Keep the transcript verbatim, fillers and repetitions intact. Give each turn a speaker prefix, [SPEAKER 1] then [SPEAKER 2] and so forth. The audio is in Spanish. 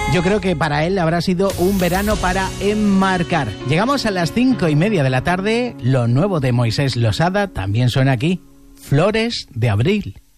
[SPEAKER 1] Yo creo que para él habrá sido un verano para enmarcar. Llegamos a las cinco y media de la tarde. Lo nuevo de Moisés Losada también suena aquí. Flores de abril.